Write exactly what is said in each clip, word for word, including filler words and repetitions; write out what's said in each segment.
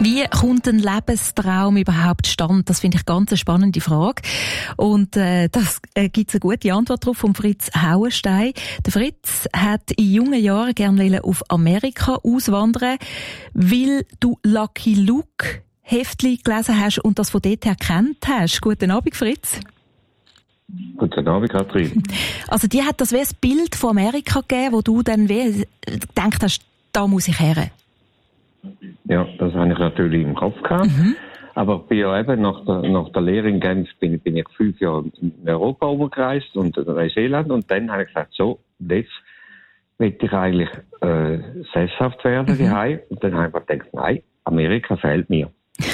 Wie kommt ein Lebenstraum überhaupt stand? Das finde ich ganz eine spannende Frage. Und äh, das äh, gibt es eine gute Antwort darauf von Fritz Hauenstein. Der Fritz hat in jungen Jahren gerne auf Amerika auswandern, weil du Lucky Luke Heftli gelesen hast und das von dort her kennt hast. Guten Abend, Fritz. Guten Abend, Katrin. Also die hat das wie ein Bild von Amerika gegeben, wo du dann wie gedacht hast, da muss ich her. Ja, das habe ich natürlich im Kopf gehabt. Mhm. Aber bin ja eben nach der, nach der Lehre in Genf bin, bin ich fünf Jahre in Europa umgereist und in Neuseeland. Und dann habe ich gesagt, so, jetzt will ich eigentlich äh, sesshaft werden, die Hai. Und dann habe ich gedacht, nein, Amerika fehlt mir.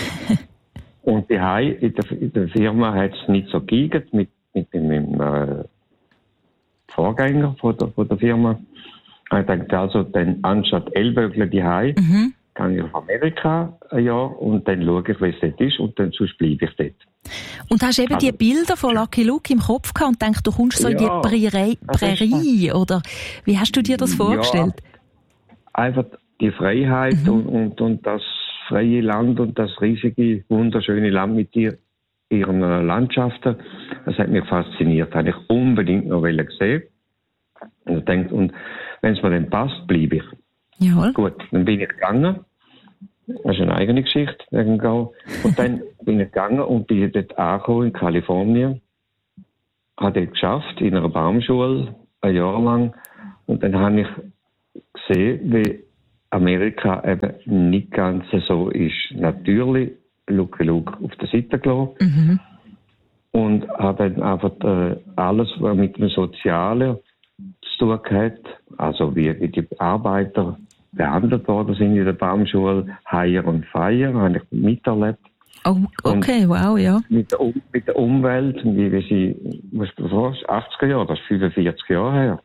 Und die Hai in der, in der Firma hat es nicht so geigert mit, mit dem äh, Vorgänger von der, von der Firma. Ich dachte also, dann anstatt Ellbögler die Hai, mhm. gehe ich auf Amerika ein Jahr und dann schaue ich, wie es dort ist und dann sonst bleibe ich dort. Und hast eben also, die Bilder von Lucky Luke im Kopf gehabt und denkst, du kommst so ja, in die Prärie, Prärie oder wie hast du dir das vorgestellt? Ja, einfach die Freiheit mhm. und, und, und das freie Land und das riesige, wunderschöne Land mit ihr, ihren Landschaften, das hat mich fasziniert. Das habe ich unbedingt noch gesehen. Und, denkt, und wenn es mir dann passt, bleibe ich. Jawohl. Gut, dann bin ich gegangen. Das ist eine eigene Geschichte. Und dann bin ich gegangen und bin dort angekommen in Kalifornien. Habe dort geschafft, in einer Baumschule, ein Jahr lang. Und dann habe ich gesehen, wie Amerika eben nicht ganz so ist. Natürlich, Lucky Luke auf der Seite gelassen. Mhm. Und habe dann einfach äh, alles, was mit dem Sozialen zu tun hat, also wie die Arbeiter behandelt worden sind in der Baumschule, Hire und Fire, habe ich miterlebt. Oh, okay, und wow, ja. Mit der, um- mit der Umwelt, wie wir sie, was du sagst, achtziger Jahre, das ist fünfundvierzig Jahre her.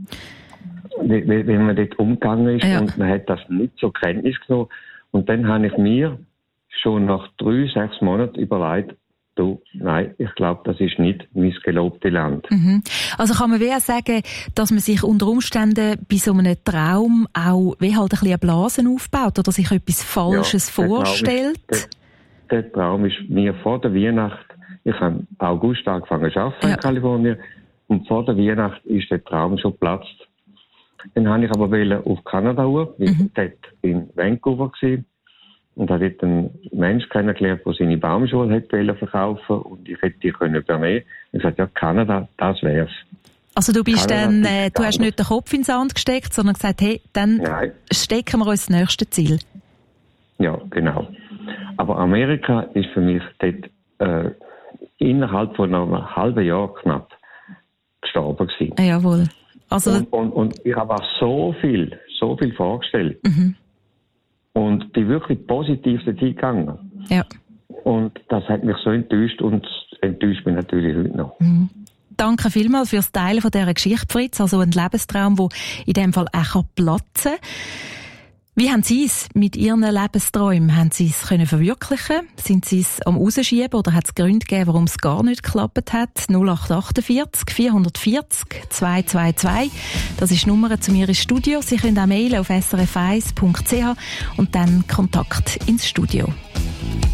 Wie, wie, wie man dort umgegangen ist ja. und man hat das nicht zur Kenntnis genommen. Und dann habe ich mir schon nach drei, sechs Monaten überlegt, du, nein, ich glaube, das ist nicht mein gelobtes Land. Mhm. Also kann man wie auch sagen, dass man sich unter Umständen bei so einem Traum auch wie halt ein bisschen eine Blasen aufbaut oder sich etwas Falsches ja, vorstellt? Der Traum, ist, der, der Traum ist mir vor der Weihnacht, ich habe im August angefangen zu arbeiten ja. in Kalifornien und vor der Weihnacht ist der Traum schon geplatzt. Dann habe ich aber auf Kanada uhr, ich mhm. war dort in Vancouver gewesen, und habe dort einen Menschen kennengelernt, der seine Baumschule hätte verkaufen und ich hätte die übernehmen können. Ich sagte, ja, Kanada, das wär's. Also du bist Kanada dann, äh, du hast nicht den Kopf ins Sand gesteckt, sondern gesagt, hey, dann Nein. stecken wir uns das nächste Ziel. Ja, genau. Aber Amerika ist für mich dort äh, innerhalb von einem halben Jahr knapp gestorben gewesen. Jawohl. Also und, und, und ich habe auch so viel, so viel vorgestellt. Mhm. Und bin wirklich positiv dorthin gegangen. Ja. Und das hat mich so enttäuscht und enttäuscht mich natürlich heute noch. Mhm. Danke vielmals fürs Teilen von dieser Geschichte, Fritz. Also ein Lebenstraum, der in diesem Fall auch platzen kann. Wie haben Sie es mit Ihren Lebensträumen? Haben Sie es können verwirklichen? Sind Sie es am Rausschieben oder hat es Gründe gegeben, warum es gar nicht geklappt hat? null acht achtundvierzig vierhundertvierzig zweihundertzweiundzwanzig. Das ist die Nummer zu mir ins Studio. Sie können auch mailen auf s r f eins punkt c h und dann Kontakt ins Studio.